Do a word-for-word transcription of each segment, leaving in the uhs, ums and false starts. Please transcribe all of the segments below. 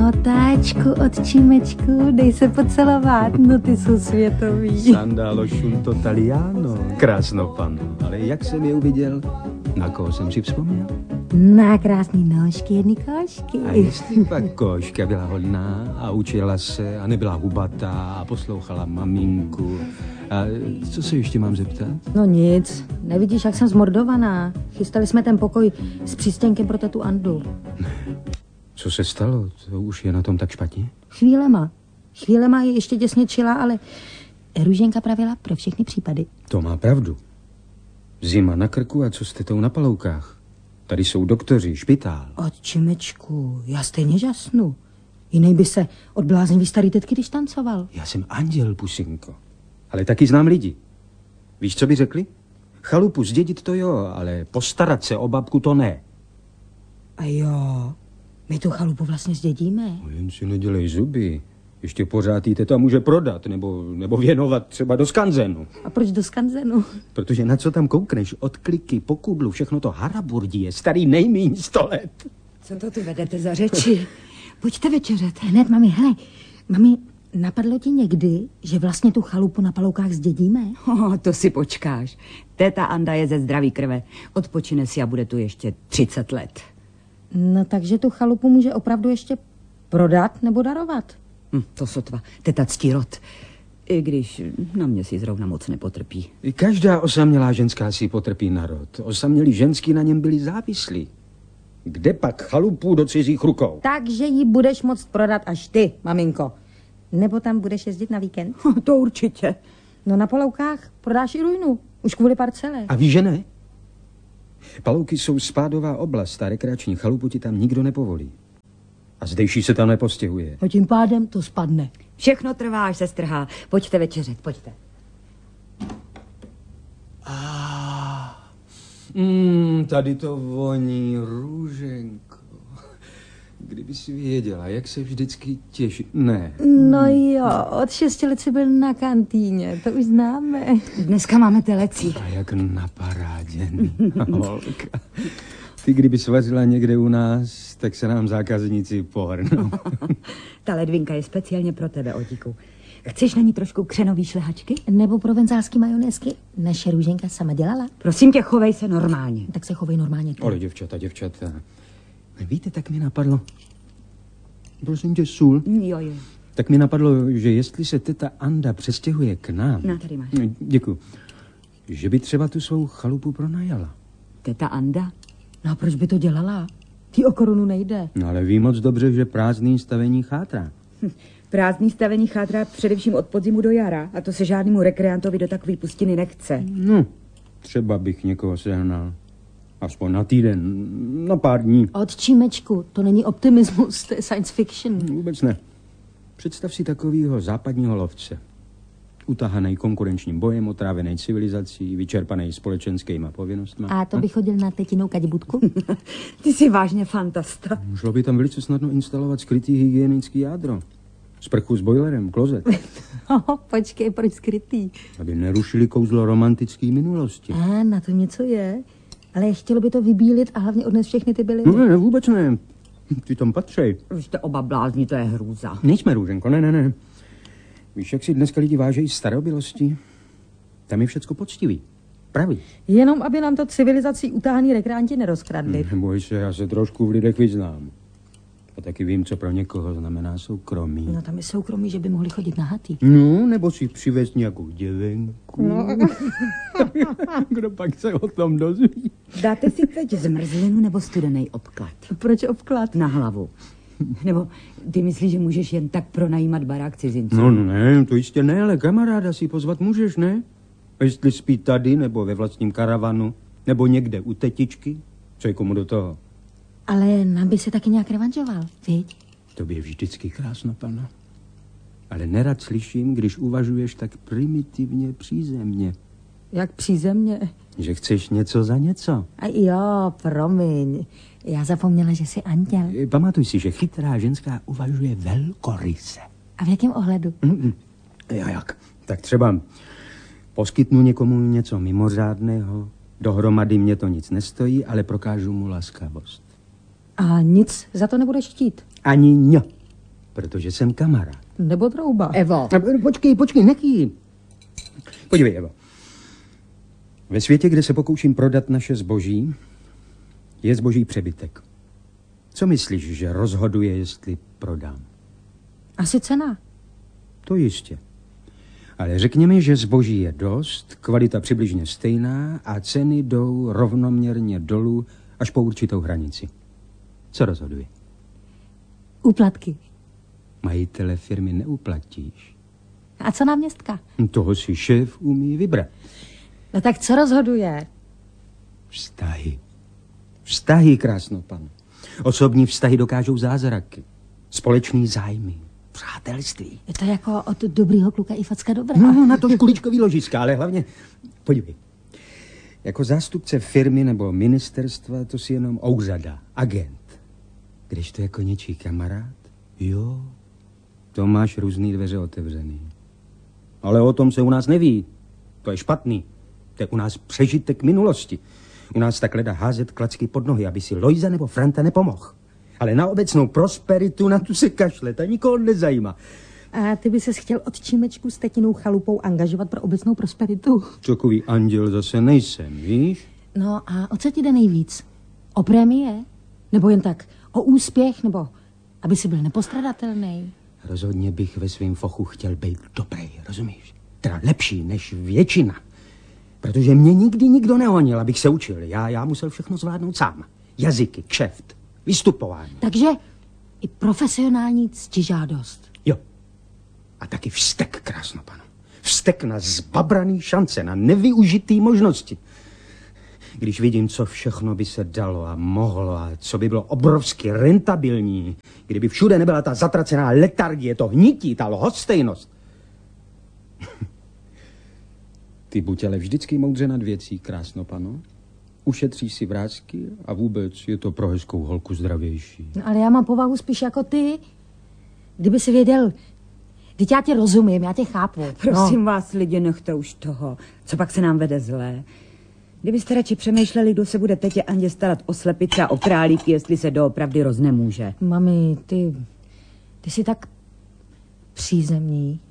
Otáčku, otčímečku, dej se pocelovat, no ty jsou světový. Sandalo šunto taliano, krásno pano. Ale jak jsem je uviděl, na koho jsem si vzpomněl? Na krásný nožky, jedny košky. A jestli pak koška byla hodná a učila se a nebyla hubatá a poslouchala maminku. A co se ještě mám zeptat? No nic, nevidíš, jak jsem zmordovaná. Chystali jsme ten pokoj s přístěnkem pro tetu Andu. Co se stalo? To už je na tom tak špatně? Chvílema. Chvílema je ještě těsně čila, ale Růženka pravila pro všechny případy. To má pravdu. Zima na krku a co s tetou na paloukách? Tady jsou doktoři, špitál. Otčimečku, já stejně žasnu. Jinej by se od bláznivý starý tetky, když tancoval. Já jsem anděl, pusinko. Ale taky znám lidi. Víš, co by řekli? Chalupu zdědit to jo, ale postarat se o babku to ne. A jo, my tu chalupu vlastně zdědíme. No, jen si nedělej zuby. Ještě pořád jí teta může prodat, nebo, nebo věnovat třeba do skanzenu. A proč do skanzenu? Protože na co tam koukneš, od kliky po kudlu, všechno to haraburdí je starý nejmíň sto let. Co to tu vedete za řeči? Pojďte večeřet. Hned, mami, hele, mami, napadlo ti někdy, že vlastně tu chalupu na paloukách zdědíme? Oh, to si počkáš. Téta Anda je ze zdraví krve. Odpočine si a bude tu ještě třicet let. No takže tu chalupu může opravdu ještě prodat nebo darovat. Hm, to sotva. Teta ctí rod. I když na mě si zrovna moc nepotrpí. Každá osamělá ženská si potrpí na rod. Osamělí ženský na něm byli závislí. Kde pak chalupu do cizích rukou? Takže ji budeš moct prodat až ty, maminko. Nebo tam budeš jezdit na víkend? To určitě. No na paloukách prodáš i ruinu. Už kvůli parcele. A víš, že ne? Palouky jsou spádová oblast a rekreační chalupu ti tam nikdo nepovolí. A zdejší se tam nepostěhuje. No tím pádem to spadne. Všechno trvá, až se strhá. Pojďte večeřet, pojďte. Ah, mm, tady to voní, Růženko. Kdyby si věděla, jak se vždycky těší. Ne. No jo, od šesti let jsi byl na kantýně, to už známe. Dneska máme telecí. A jak na parádě, holka. Ty, kdyby svařila někde u nás, tak se nám zákazníci pohrnou. Ta ledvinka je speciálně pro tebe, Otíku. Chceš na ní trošku křenový šlehačky? Nebo provenzálský majonézky? Naše Růženka sama dělala. Prosím tě, chovej se normálně. Tak se chovej normálně. Ale děvčata, děvčata. Víte, tak mi napadlo... Prosím tě, sůl. Jo, jo. Tak mi napadlo, že jestli se teta Anda přestěhuje k nám... No, tady máš. Děkuji. Že by třeba tu svou chalupu pronajala. Teta Anda? No a proč by to dělala? Ty o korunu nejde. No ale ví moc dobře, že prázdný stavení chátrá. Hm. Prázdný stavení chátrá především od podzimu do jara. A to se žádnému rekreantovi do takové pustiny nechce. No, třeba bych někoho sehnal. Aspoň na týden, na pár dní. Otčímečku, to není optimismus, to je science fiction. Vůbec ne. Představ si takovýho západního lovce. Utahanej konkurenčním bojem, otrávenej civilizací, vyčerpanej společenskýma povinnostma. A to by chodil na tetinou kadibudku? Ty jsi vážně fantasta. Šlo by tam velice snadno instalovat skrytý hygienický jádro. Sprchu s bojlerem, klozet. Oh, počkej, proč skrytý? Aby nerušili kouzlo romantické minulosti. A na to něco je. Ale chtělo by to vybílit a hlavně odnes všechny ty byliny. No ne, vůbec ne. Ty tam patřej. Vy jste oba blázni, to je hrůza. Nejsme, Růženko, ne, ne, ne. Víš, jak si dneska lidi vážejí starobylosti? Tam je všecko poctivý. Pravý. Jenom, aby nám to civilizací utáhaný rekreanti nerozkradli. Neboj se, já se trošku v lidech vyznám. A taky vím, co pro někoho znamená soukromí. No tam je soukromí, že by mohli chodit nahatý. No, nebo si přivést nějakou děvenku. No. Kdo pak se o tom dozví? Dáte si teď zmrzlinu nebo studený obklad? Proč obklad? Na hlavu. Nebo ty myslíš, že můžeš jen tak pronajímat barák cizinců? No ne, to jistě ne, ale kamaráda si pozvat můžeš, ne? A jestli spí tady, nebo ve vlastním karavanu, nebo někde u tetičky, co je komu do toho? Ale nám by se taky nějak revanžoval, viď? To by je vždycky krásno, pana. Ale nerad slyším, když uvažuješ tak primitivně přízemně. Jak přízemně. Že chceš něco za něco. A jo, promiň. Já zapomněla, že jsi anděl. Pamatuj si, že chytrá ženská uvažuje velkoryse. A v jakém ohledu? Mm-mm. Ja, jak? Tak třeba poskytnu někomu něco mimořádného, dohromady mě to nic nestojí, ale prokážu mu laskavost. A nic za to nebudeš chtít? Ani ňo. Protože jsem kamarád. Nebo trouba. Evo. Počkej, počkej, nechý. Podívej, Evo. Ve světě, kde se pokouším prodat naše zboží, je zboží přebytek. Co myslíš, že rozhoduje, jestli prodám? Asi cena. To jistě. Ale řekněme, že zboží je dost, kvalita přibližně stejná a ceny jdou rovnoměrně dolů až po určitou hranici. Co rozhoduje? Úplatky. Majitele firmy neuplatíš. A co náměstka? Toho si šéf umí vybrat. No tak co rozhoduje? Vztahy. Vztahy, krásno pan. Osobní vztahy dokážou zázraky. Společný zájmy. Přátelství. Je to jako od dobrýho kluka i facka dobrá. No, na to škuličkový ložiska, ale hlavně, podívej. Jako zástupce firmy nebo ministerstva to si jenom ouzada, agent. Když to jako něčí kamarád, jo, to máš různý dveře otevřený. Ale o tom se u nás neví. To je špatný. To je u nás přežitek minulosti. U nás tak leda házet klacky pod nohy, aby si Lojza nebo Franta nepomohl. Ale na obecnou prosperitu na tu se kašle, ta nikoho nezajímá. A ty by ses chtěl od Čímečku s tetinou chalupou angažovat pro obecnou prosperitu? Takový anděl zase nejsem, víš? No a o co ti jde nejvíc? O prémie? Nebo jen tak o úspěch? Nebo aby si byl nepostradatelný? Rozhodně bych ve svém fochu chtěl být dobrý, rozumíš? Teda lepší než většina. Protože mě nikdy nikdo nehonil, abych se učil. Já, já musel všechno zvládnout sám. Jazyky, kšeft, vystupování. Takže i profesionální ctižádost. Jo. A taky vztek, krásno panu. Vztek na zbabraný šance, na nevyužitý možnosti. Když vidím, co všechno by se dalo a mohlo a co by bylo obrovsky rentabilní, kdyby všude nebyla ta zatracená letargie, to hnití, ta lhostejnost. Ty buď ale vždycky moudře nad věcí, krásno pano. Ušetří si vrásky a vůbec je to pro hezkou holku zdravější. No, ale já mám povahu spíš jako ty. Kdyby si věděl, teď já tě rozumím, já tě chápu. Prosím no. vás, lidi, nechte už toho. Co pak se nám vede zlé? Kdybyste radši přemýšleli, kdo se bude tetě Andě starat o slepice a o králíky, jestli se doopravdy roznemůže. Mami, ty, ty jsi tak přízemní.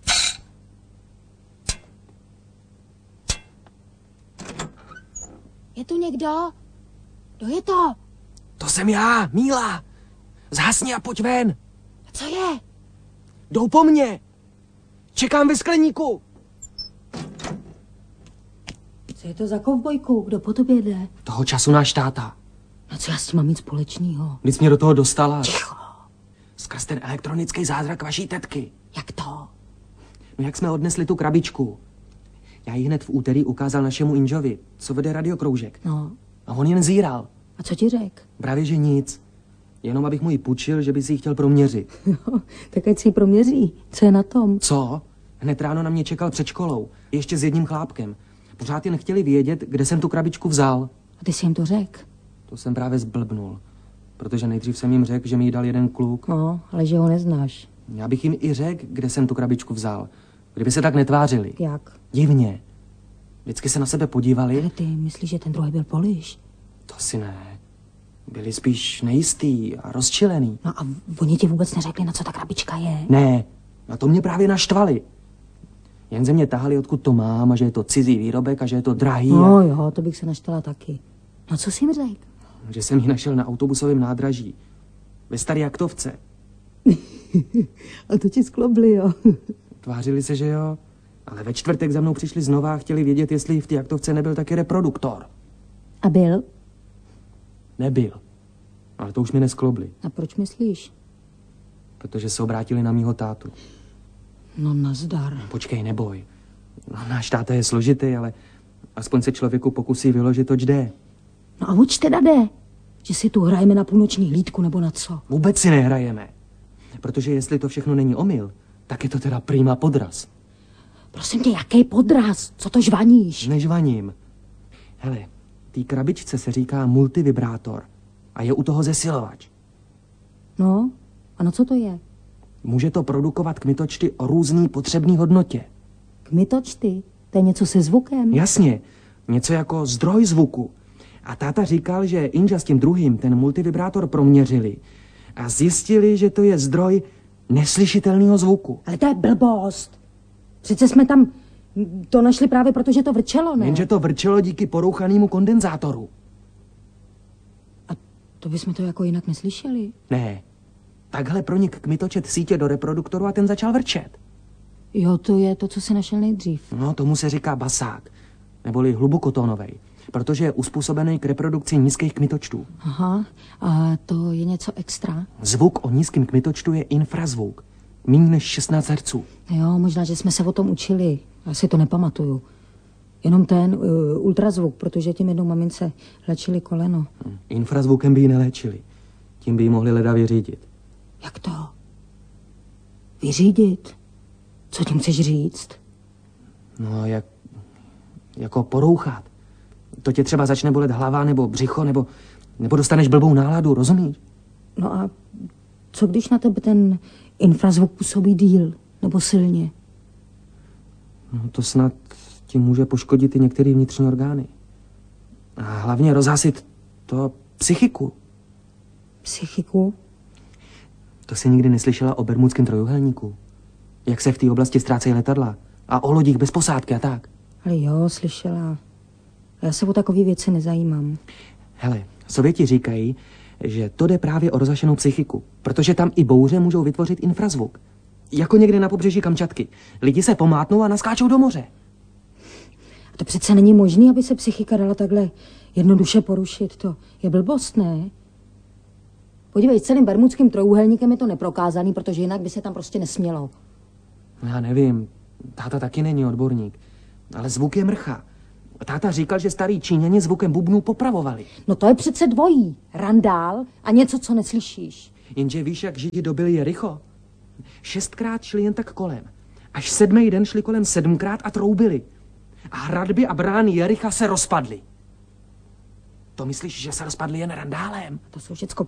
Je tu někdo? Kdo je to? To jsem já, Míla. Zhasni a pojď ven. Co je? Jdou po mně. Čekám ve skleníku. Co je to za kovbojku? Kdo po tobě jde? Toho času náš táta. No co já s tím mám mít společného? Když jsi mě do toho dostala. Ticho. Skrz ten elektronický zázrak vaší tetky. Jak to? No jak jsme odnesli tu krabičku. Já ji hned v úterý ukázal našemu Inžovi, co vede radiokroužek. No. A on jen zíral. A co ti řek? Právě že nic. Jenom abych mu ji půjčil, že by si ji chtěl proměřit. No, tak ať si ji proměří. Co je na tom? Co? Hned ráno na mě čekal před školou. Ještě s jedním chlápkem. Pořád jen chtěli vědět, kde jsem tu krabičku vzal. A ty jsi jim to řek? To jsem právě zblbnul. Protože nejdřív jsem jim řekl, že mi ji dal jeden kluk. No, ale že ho neznáš. Já bych jim i řekl, kde jsem tu krabičku vzal. Kdyby se tak netvářili. Jak? Divně. Vždycky se na sebe podívali. Ale ty myslíš, že ten druhý byl Poliš? To si ne. Byli spíš nejistý a rozčilený. No a oni ti vůbec neřekli, na co ta krabička je? Ne, na to mě právě naštvali. Jen ze mě tahali, odkud to mám a že je to cizí výrobek a že je to drahý. No a... jo, to bych se naštvala taky. No co jsi jim řekl? Že jsem ji našel na autobusovém nádraží. Ve staré aktovce. A to ti sklobli, jo. Tvářili se, že jo. Ale ve čtvrtek za mnou přišli znova a chtěli vědět, jestli v té aktovce nebyl taky reproduktor. A byl? Nebyl. Ale to už mi nesklobli. A proč myslíš? Protože se obrátili na mýho tátu. No nazdar. Počkej, neboj. No, náš táta je složitý, ale aspoň se člověku pokusí vyložit, oč jde. No a oč teda jde? Že si tu hrajeme na půlnoční hlídku nebo na co? Vůbec si nehrajeme. Protože jestli to všechno není omyl, tak je to teda prima podraz. Prosím tě, jaký podraz? Co to žvaníš? Nežvaním. Hele, té krabičce se říká multivibrátor a je u toho zesilovač. No, a na co to je? Může to produkovat kmitočty o různý potřebný hodnotě. Kmitočty? To je něco se zvukem? Jasně, něco jako zdroj zvuku. A táta říkal, že Inža s tím druhým ten multivibrátor proměřili a zjistili, že to je zdroj neslyšitelného zvuku. Ale to je blbost. Přece jsme tam to našli právě proto, že to vrčelo, ne? Jenže to vrčelo díky porouchanému kondenzátoru. A to bychom to jako jinak neslyšeli. Ne. Takhle pronik kmitočet sítě do reproduktoru a ten začal vrčet. Jo, to je to, co si našel nejdřív. No, tomu se říká basák, neboli hlubokotónovej, protože je uspůsobený k reprodukci nízkých kmitočtů. Aha, a to je něco extra? Zvuk o nízkém kmitočtu je infrazvuk, méně než šestnáct hertzů. Jo, možná, že jsme se o tom učili. Já si to nepamatuju. Jenom ten uh, ultrazvuk, protože tím jednou mamince léčili koleno. Hm. Infrazvukem by ji neléčili. Tím by ji mohli leda vyřídit. Jak to? Vyřídit? Co tím chceš říct? No, jak... jako porouchat. To tě třeba začne bolet hlava nebo břicho, nebo, nebo dostaneš blbou náladu, rozumíš? No a co když na tebe ten infrazvuk působí díl nebo silně? No, to snad ti může poškodit i některé vnitřní orgány. A hlavně rozhasit to psychiku. Psychiku? To jsi nikdy neslyšela o Bermudském trojúhelníku? Jak se v té oblasti ztrácejí letadla? A o lodích bez posádky a tak? Ale jo, slyšela. Já se o takové věci nezajímám. Hele, Sověti říkají, že to jde právě o rozhašenou psychiku, protože tam i bouře můžou vytvořit infrazvuk. Jako někde na pobřeží Kamčatky. Lidi se pomátnou a naskáčou do moře. A to přece není možné, aby se psychika dala takhle jednoduše porušit. To je blbost, ne? Podívej, s celým Bermudským trojúhelníkem je to neprokázaný, protože jinak by se tam prostě nesmělo. Já nevím, táta taky není odborník, ale zvuk je mrcha. Táta říkal, že starý Číňani zvukem bubnů popravovali. No to je přece dvojí. Randál a něco, co neslyšíš. Jenže víš, jak Židi dobili Jericho? Šestkrát šli jen tak kolem. Až sedmý den šli kolem sedmkrát a troubili. A hradby a brány Jericha se rozpadly. To myslíš, že se rozpadly jen randálem? To jsou všecko